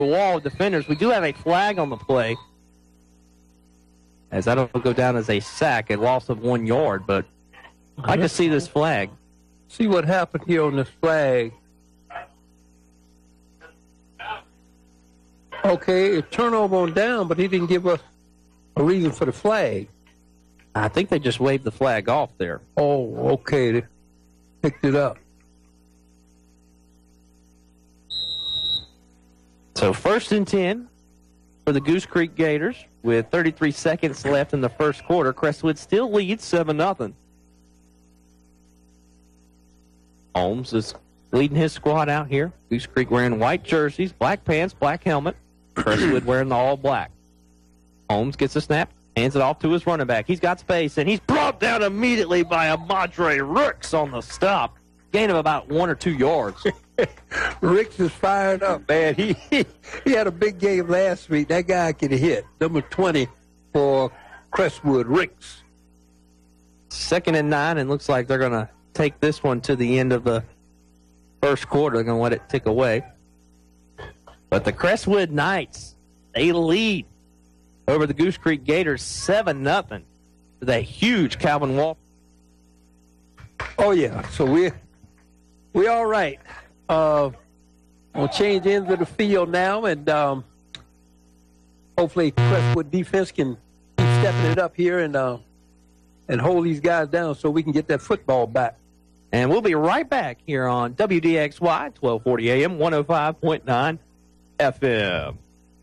the wall of defenders. We do have a flag on the play, as that'll go down as a sack, a loss of 1 yard, but I'd like to see this flag. See what happened here on this flag. Okay, a turnover on down, but he didn't give us a reason for the flag. I think they just waved the flag off there. Oh, okay. They picked it up. So 1st and 10 for the Goose Creek Gators with 33 seconds left in the first quarter. Crestwood still leads 7-0. Holmes is leading his squad out here. Goose Creek wearing white jerseys, black pants, black helmet. Crestwood wearing the all black. Holmes gets a snap, hands it off to his running back. He's got space, and he's brought down immediately by Amadre Rooks on the stop. Gain of about 1 or 2 yards. Ricks is fired up, man. He had a big game last week. That guy can hit. Number 20 for Crestwood, Ricks. 2nd and 9, and looks like they're going to take this one to the end of the first quarter. They're going to let it tick away. But the Crestwood Knights, they lead over the Goose Creek Gators 7-0 with a huge Calvin Walker. Oh, yeah. So we're all right. We'll change ends of the field now, and hopefully Crestwood defense can keep stepping it up here and hold these guys down so we can get that football back. And we'll be right back here on WDXY, 1240 AM, 105.9 FM.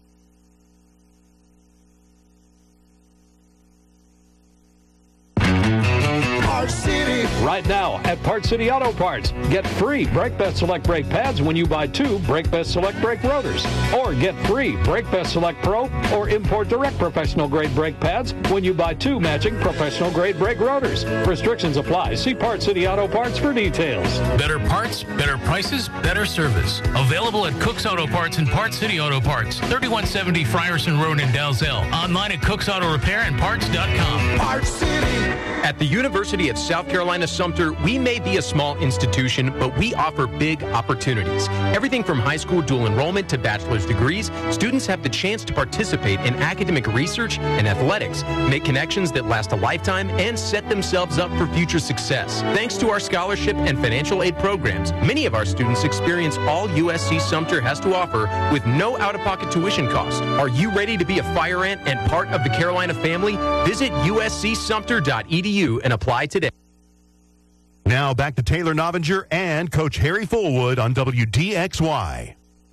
Right now at Part City Auto Parts, get free BrakeBest Select brake pads when you buy 2 BrakeBest Select brake rotors. Or get free BrakeBest Select Pro or Import Direct professional grade brake pads when you buy 2 matching professional grade brake rotors. Restrictions apply. See Part City Auto Parts for details. Better parts, better prices, better service. Available at Cook's Auto Parts and Part City Auto Parts, 3170 Frierson Road in Dalzell. Online at cooksautorepairandparts.com. Part City. At the University of South Carolina Sumter, we may be a small institution, but we offer big opportunities. Everything from high school dual enrollment to bachelor's degrees, students have the chance to participate in academic research and athletics, make connections that last a lifetime, and set themselves up for future success. Thanks to our scholarship and financial aid programs, many of our students experience all USC Sumter has to offer with no out-of-pocket tuition cost. Are you ready to be a fire ant and part of the Carolina family? Visit uscsumter.edu and apply today. Now back to Taylor Novinger and Coach Harry Fullwood on WDXY.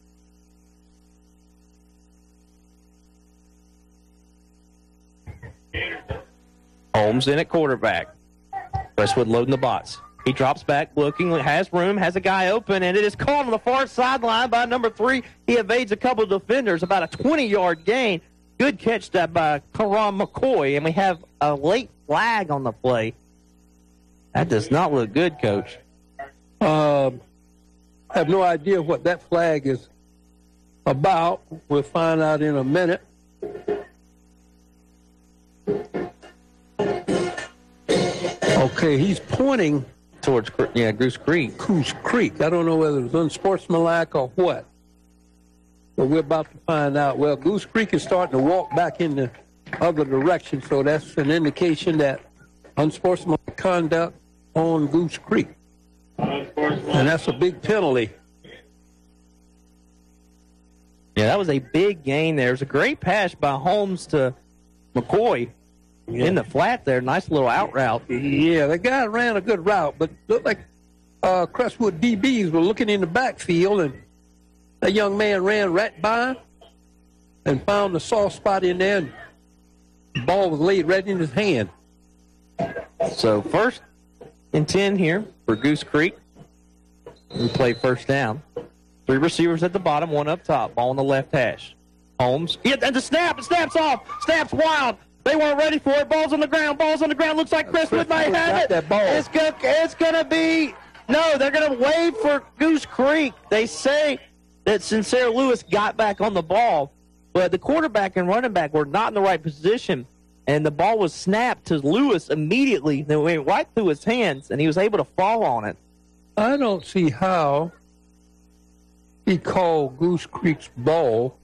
Holmes in at quarterback. Crestwood loading the box. He drops back, looking, has room, has a guy open, and it is caught on the far sideline by number 3. He evades a couple of defenders, about a 20-yard gain. Good catch that by Karam McCoy, and we have a late flag on the play. That does not look good, Coach. I have no idea what that flag is about. We'll find out in a minute. Okay, he's pointing towards Goose Creek. Goose Creek. I don't know whether it was unsportsmanlike or what. But we're about to find out. Well, Goose Creek is starting to walk back in the other direction, so that's an indication that unsportsmanlike conduct on Goose Creek. And that's a big penalty. Yeah, that was a big gain there. It was a great pass by Holmes to McCoy in the flat there. Nice little out route. Yeah, the guy ran a good route, but looked like Crestwood DBs were looking in the backfield, and that young man ran right by and found the soft spot in there, and the ball was laid right in his hand. So 1st and 10 here for Goose Creek. We play first down. 3 receivers at the bottom, 1 up top. Ball on the left hash. Holmes. Yeah, and the snap. It snaps off. Snaps wild. They weren't ready for it. Ball's on the ground. Ball's on the ground. Looks like Crestwood might have it. That ball. It's going to be. No, they're going to wait for Goose Creek. They say that Sincere Lewis got back on the ball, but the quarterback and running back were not in the right position, and the ball was snapped to Lewis immediately. Then went right through his hands, and he was able to fall on it. I don't see how he called Goose Creek's ball